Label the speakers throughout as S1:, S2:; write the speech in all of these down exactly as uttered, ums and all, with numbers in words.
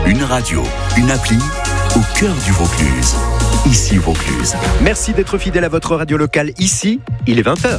S1: Une radio, une appli au cœur du Vaucluse. Ici Vaucluse.
S2: Merci d'être fidèle à votre radio locale. Ici, il est vingt heures.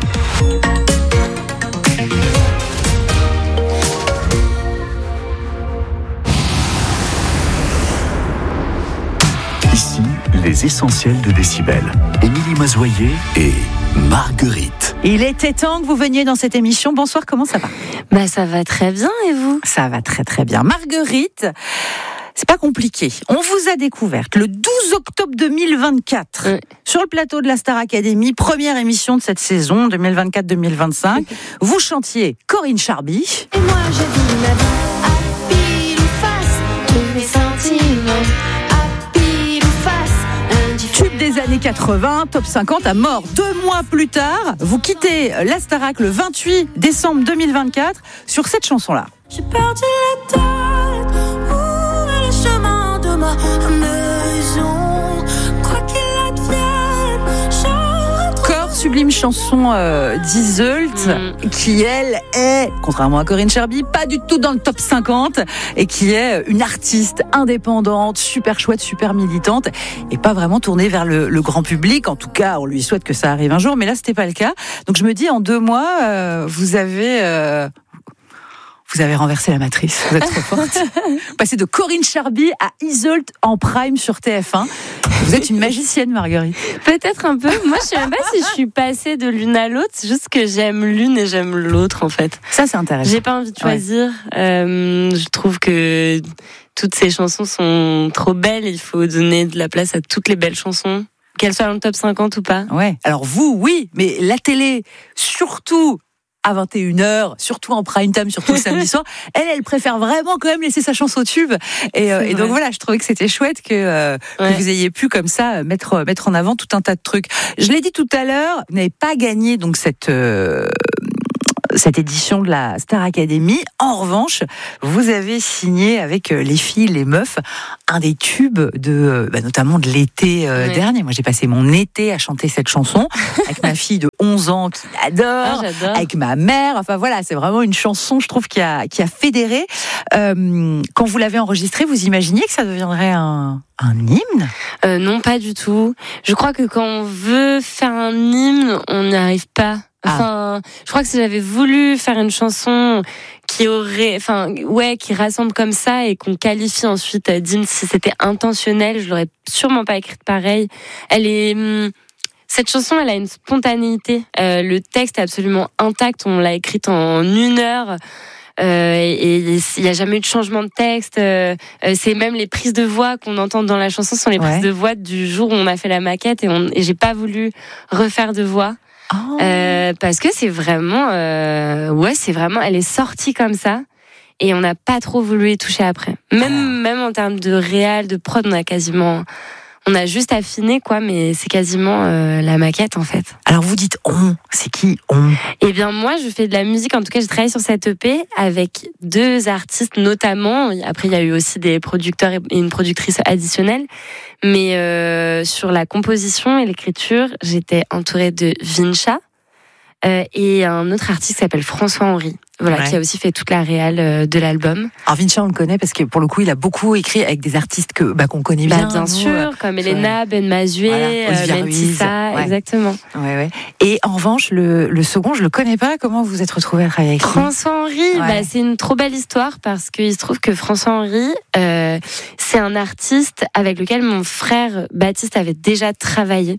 S1: Ici, les essentiels de Décibel. Émilie Mazoyer et Marguerite.
S3: Il était temps que vous veniez dans cette émission. Bonsoir, comment ça va ?
S4: Bah ça va très bien, et vous ?
S3: Ça va très très bien. Marguerite, c'est pas compliqué. On vous a découverte le douze octobre deux mille vingt-quatre oui. sur le plateau de la Star Academy, première émission de cette saison deux mille vingt-quatre deux mille vingt-cinq. Vous chantiez Corinne Charby.
S5: Et moi je vis ma vie à pile ou face, tous mes sentiments à pile ou face.
S3: Tube des années quatre-vingts, top cinquante à mort. Deux mois plus tard, vous quittez la Starac le vingt-huit décembre deux mille vingt-quatre sur cette chanson-là.
S5: J'ai perdu la tête, où est le chemin de ma maison? Quoi qu'il advienne, je
S3: Corps, sublime chanson euh, d'Iseult, mmh. qui elle est, contrairement à Corinne Charby, pas du tout dans le top cinquante et qui est une artiste indépendante, super chouette, super militante et pas vraiment tournée vers le, le grand public. En tout cas, on lui souhaite que ça arrive un jour, mais là c'était pas le cas. Donc je me dis, en deux mois, euh, vous avez... Euh, Vous avez renversé la matrice, vous êtes trop forte. Vous passez de Corinne Charby à Iseult en prime sur T F un. Vous êtes une magicienne, Marguerite.
S4: Peut-être un peu. Moi, je sais même pas si je suis passée de l'une à l'autre. C'est juste que j'aime l'une et j'aime l'autre, en fait.
S3: Ça, c'est intéressant.
S4: J'ai pas envie de choisir. Ouais. Euh, je trouve que toutes ces chansons sont trop belles. Il faut donner de la place à toutes les belles chansons, qu'elles soient dans le top cinquante ou pas.
S3: Ouais. Alors vous, oui, mais la télé, surtout à vingt et une heures, surtout en prime time, surtout le samedi soir, elle, elle préfère vraiment quand même laisser sa chance au tube. Et, euh, et donc voilà, je trouvais que c'était chouette que, euh, ouais. que vous ayez pu comme ça mettre mettre en avant tout un tas de trucs. Je l'ai dit tout à l'heure, vous n'avez pas gagné donc cette euh, cette édition de la Star Academy. En revanche, vous avez signé avec les filles, les meufs, un des tubes de, bah, notamment de l'été euh, oui. dernier. Moi, j'ai passé mon été à chanter cette chanson avec ma fille de onze ans qui l'adore,
S4: ah,
S3: avec ma mère. Enfin voilà, c'est vraiment une chanson, je trouve, qui a, qui a fédéré. Euh, quand vous l'avez enregistrée, vous imaginiez que ça deviendrait un, un hymne ?
S4: euh, Non, pas du tout. Je crois que quand on veut faire un hymne, on n'y arrive pas. Enfin, ah. je crois que si j'avais voulu faire une chanson qui aurait, enfin, ouais, qui rassemble comme ça et qu'on qualifie ensuite d'hymne, si c'était intentionnel, je l'aurais sûrement pas écrite pareil. Elle est, cette chanson, elle a une spontanéité. Euh, le texte est absolument intact. On l'a écrite en une heure. Euh, et il n'y a jamais eu de changement de texte. Euh, c'est même les prises de voix qu'on entend dans la chanson sont les prises ouais. de voix du jour où on a fait la maquette et, on, et j'ai pas voulu refaire de voix. Oh. Euh, parce que c'est vraiment, euh, ouais, c'est vraiment, elle est sortie comme ça et on n'a pas trop voulu y toucher après. Même, même en termes de réal, de prod, on a quasiment, on a juste affiné quoi, mais c'est quasiment euh, la maquette en fait.
S3: Alors vous dites on, c'est qui on ?
S4: Eh bien moi, je fais de la musique. En tout cas, j'ai travaillé sur cette E P avec deux artistes notamment. Après, il y a eu aussi des producteurs et une productrice additionnelle. Mais euh, sur la composition et l'écriture, j'étais entourée de Vincha euh, et un autre artiste qui s'appelle François Henry, voilà, ouais. qui a aussi fait toute la réal euh, de l'album.
S3: Alors Vincha, on le connaît parce que pour le coup, il a beaucoup écrit avec des artistes que bah, qu'on connaît bien.
S4: Bah, bien nous, sûr, euh, comme Elena, ouais. Ben Mazué, voilà, euh, Mentissa, ouais. exactement.
S3: Ouais, ouais. Et en revanche, le, le second, je le connais pas. Comment vous êtes retrouvés à travailler avec lui ?
S4: François Henry, ouais. bah, c'est une trop belle histoire parce qu'il se trouve que François Henry, euh, c'est un artiste avec lequel mon frère Baptiste avait déjà travaillé.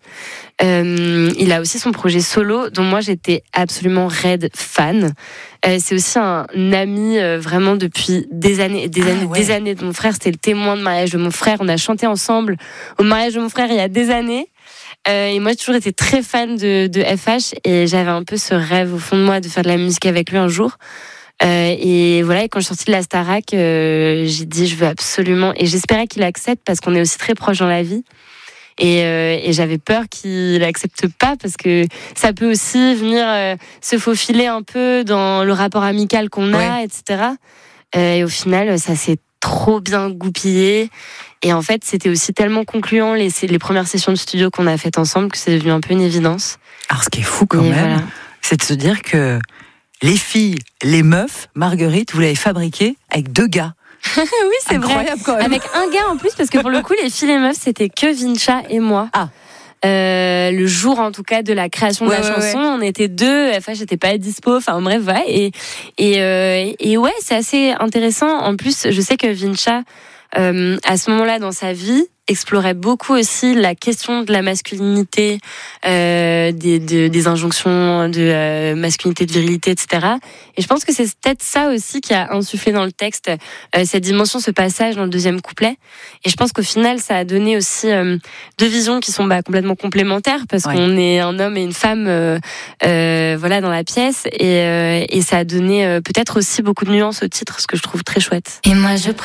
S4: Euh, il a aussi son projet solo, dont moi j'étais absolument raide fan. Euh, c'est aussi un ami euh, vraiment depuis des années, des années, ah, ouais. des années de mon frère. C'était le témoin de mariage de mon frère. On a chanté ensemble au mariage de mon frère il y a des années. Euh, et moi, j'ai toujours été très fan de, de F H et j'avais un peu ce rêve au fond de moi de faire de la musique avec lui un jour. Euh, et voilà, et quand je suis sortie de la Starac, euh, j'ai dit je veux absolument, et j'espérais qu'il accepte parce qu'on est aussi très proches dans la vie. Et, euh, et j'avais peur qu'il accepte pas parce que ça peut aussi venir euh, se faufiler un peu dans le rapport amical qu'on a, ouais. et cetera. Euh, et au final, ça s'est trop bien goupillé. Et en fait, c'était aussi tellement concluant les, les premières sessions de studio qu'on a faites ensemble que c'est devenu un peu une évidence.
S3: Alors, ce qui est fou quand
S4: et
S3: même,
S4: voilà.
S3: c'est de se dire que les filles, les meufs, Marguerite, vous l'avez fabriquée avec deux gars.
S4: Oui, c'est
S3: Incroyable,
S4: vrai.
S3: quand même.
S4: Avec un gars en plus, parce que pour le coup, les filles et meufs, c'était que Vincha et moi.
S3: Ah.
S4: Euh, le jour en tout cas de la création
S3: ouais,
S4: de la
S3: ouais,
S4: chanson,
S3: ouais.
S4: on était deux. Enfin, j'étais pas dispo. Enfin, bref, ouais. Et et euh, et ouais, c'est assez intéressant. En plus, je sais que Vincha, euh, à ce moment-là dans sa vie, explorait beaucoup aussi la question de la masculinité, euh, des, de, des injonctions de euh, masculinité, de virilité, et cetera. Et je pense que c'est peut-être ça aussi qui a insufflé dans le texte, euh, cette dimension, ce passage dans le deuxième couplet. Et je pense qu'au final, ça a donné aussi euh, deux visions qui sont bah, complètement complémentaires, parce
S3: Ouais.
S4: qu'on est un homme et une femme, euh, euh, voilà, dans la pièce, et, euh, et ça a donné euh, peut-être aussi beaucoup de nuances au titre, ce que je trouve très chouette.
S5: Et moi je